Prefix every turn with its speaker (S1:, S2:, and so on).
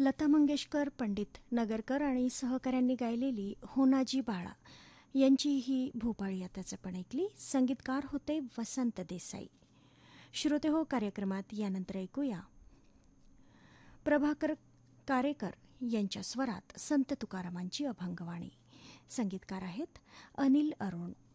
S1: लता मंगेशकर, पंडित नगरकर आणि सहकाऱ्यांनी गायलेली होनाजी बाळा यांची ही भोपाळी आताच आपण ऐकली. संगीतकार होते वसंत देसाई. श्रोते हो, कार्यक्रमात यानंतर ऐकूया प्रभाकर कारेकर यांच्या स्वरात संत तुकारामांची अभंगवाणी. संगीतकार आहेत अनिल अरुण.